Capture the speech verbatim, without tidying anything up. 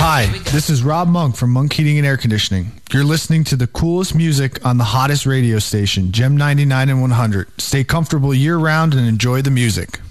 Hi, this is Rob Monk from Monk Heating and Air Conditioning. You're listening to the coolest music on the hottest radio station, Gem ninety-nine and one hundred. Stay comfortable year-round and enjoy the music.